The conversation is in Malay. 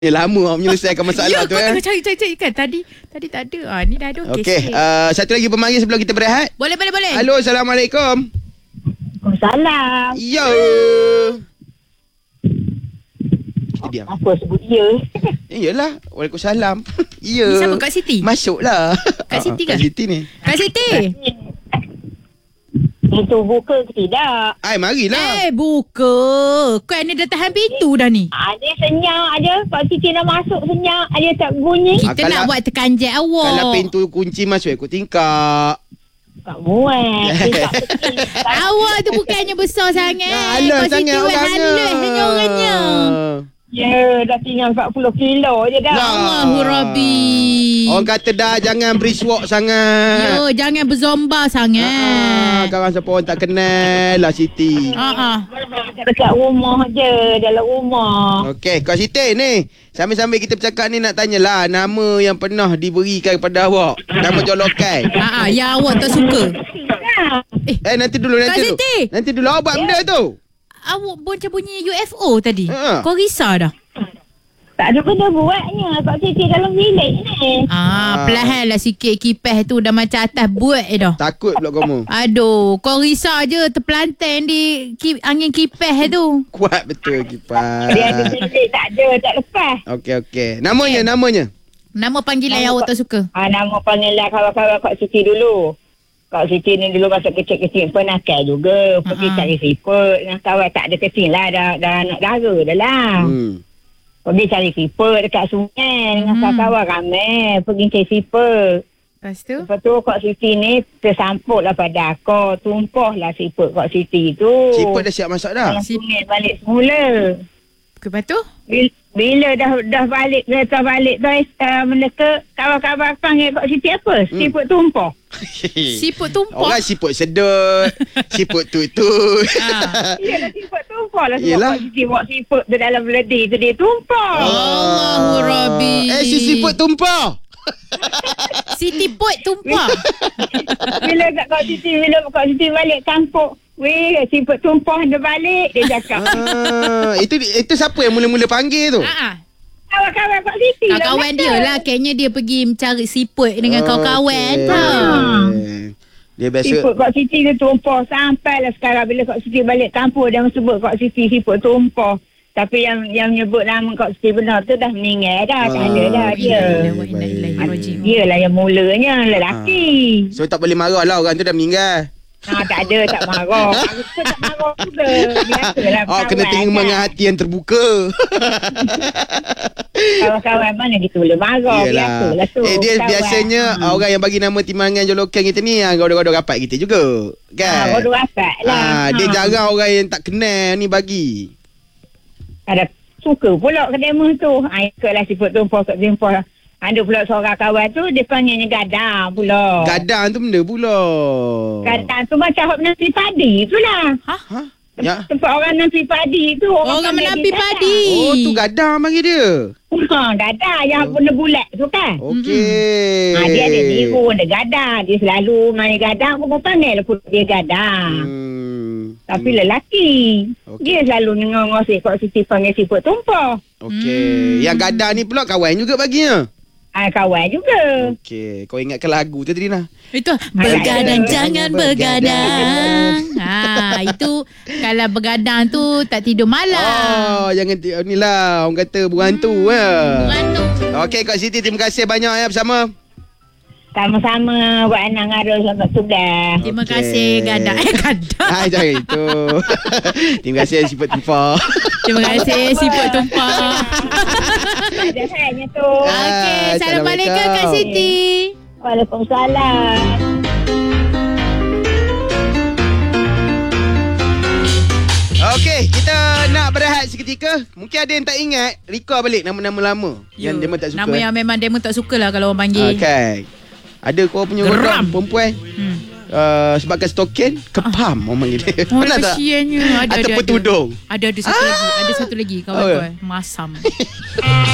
lama awak menyelesaikan masalah tu kau cari kan. Tadi tak ada. Ni dah ada. Okey. Satu lagi pemanggil sebelum kita berehat. Boleh. Halo, Assalamualaikum. Waalaikumsalam. Ya. Kita diam. Apa sebut ya? Iyalah. Waalaikumsalam. Ya. Ni siapa? Kak Siti? Masuklah. Kak Siti ke? Kak Siti ni. Kak Siti. Itu buka ke tidak? Marilah. Buka. Kau ni dah tahan pintu dah ni. Ada senyap aja. Pak Siti nak masuk senyap aja tak bunyi. Kita nak buat terkanjat awak. Kalau pintu kunci masuk ikut tingkap. Tak muat. Awak tu bukannya besar sangat. Halus sangat orangnya. Halus orangnya. Ya, dah tinggal 40 kilo je dah. Allahu Rabbi. Orang kata dah jangan beriswak sangat. Jangan berzomba sangat. Kawan siapa orang tak kenal lah Siti. Dekat rumah je, dalam rumah. Okey, Kak Siti ni. Sambil-sambil kita bercakap ni nak tanyalah nama yang pernah diberikan kepada awak. Nama jolokan. Yang awak tak suka. Nanti dulu. Siti. Nanti dulu awak buat benda tu. Awak macam bunyi UFO tadi. Kau risau dah? Tak ada benda buatnya. Kak Siti dalam bilik ni. Perlahanlah sikit kipas tu dah macam atas buat dah. Takut pula kamu. Aduh, kau risau je terpelanting di angin kipas tu. Kuat betul kipas. Dia ada bilik, tak lepas. Okey. Namanya. Nama panggilan yang awak tak suka? Nama panggilan kawan-kawan Kak Siti dulu. Kak Siti ni dulu masa kecil-kecil penakal juga. Pergi cari siput. Dengan kawan tak ada kecil lah. Dah nak dara dah lah. Pergi cari siput dekat sungai. Dengan kawan-kawan ramai. Pergi cari siput. Lepas tu Kak Siti ni tersampuk lah pada aku. Tumpah lah siput Kak Siti tu. Siput dah siap masak dah? Sungai balik semula. Lepas tu? Bila dah balik, kereta balik tu, mereka kawan-kawan panggil Kak Siti apa? Siput tumpah. Siput tumpah? Orang siput sedut, siput tutut. Iyalah siput tumpah lah. Sebab Kak Siti buat siput tu dalam beledi tu, dia tumpah. Allahu Rabbi. Si siput tumpah. Siti Put tumpah. Bila Kak Siti balik kampung, siput tumpah dia balik, dia cakap. Itu siapa yang mula-mula panggil tu? Kawan-kawan Kak Siti lah. Kawan dia lah. Kayaknya dia pergi mencari siput dengan kawan-kawan. Dia biasa. Siput Kak Siti tu tumpah. Sampailah sekarang bila Kak Siti balik kampung, dia sebut Kak Siti siput tumpah. Tapi yang nyebut nama Kak Siti benar tu dah meninggal dah. Tak ada dah dia. Dialah yang mulanya lelaki. So tak boleh marah lah, orang tu dah meninggal. Tak ada, tak marah. Aku tak marah juga. Biasalah. Kena terima dengan hati yang terbuka. Kawan-kawan mana kita boleh marah. Biasalah tu. Dia biasanya orang yang bagi nama timbangan jolokan kita ni, gaduh-gaduh rapat kita juga. Kan? Gaduh rapat lah. Dia jarang orang yang tak kenal ni bagi. Ada suka pula kedema tu. Ikutlah siput tumpah kat tumpah. Ada pula seorang kawan tu, dia panggilnya gadang pula. Gadang tu benda pula. Gadang tu macam menanti padi tu lah. Ya. Tempat orang menanti padi tu. Orang menanti padi. Tu gadang panggil dia. Gadang yang benda bulat tu kan. Okey. Dia ada biru, ada gadang. Dia selalu main gadang, pun panggil pun dia gadang. Tapi lelaki. Dia selalu ngosik Kak Siti panggil siput tumpah. Okey. Yang gadang ni pula kawan juga baginya. Kawan juga. Okey. Kau ingatkan lagu tu tadi lah. Itu bergadang jangan begadang. Itu kalau begadang tu tak tidur malam. Jangan ni lah orang kata berhantu Berhantu. Okey Kak Siti, terima kasih banyak bersama. Sama-sama buat anak ngaruh selamat tugas. Terima kasih gadang. Gadang. Jangan itu. Terima kasih siput tumpah. Terima kasih siput tumpah. Ada hanya tu. Okey, Assalamualaikum Kak Siti. Waalaikumsalam. Okey, kita nak berehat seketika. Mungkin ada yang tak ingat, recall balik nama-nama lama yang Demo tak suka. Nama yang memang Demo tak suka lah kalau orang panggil. Okey. Ada kau punya orang perempuan sebabkan stokin kepam orang panggil dia. Pernah tak? Kesiannya. Atau petudung. Ada satu lagi. Ada satu lagi kawan-kawan. Masam.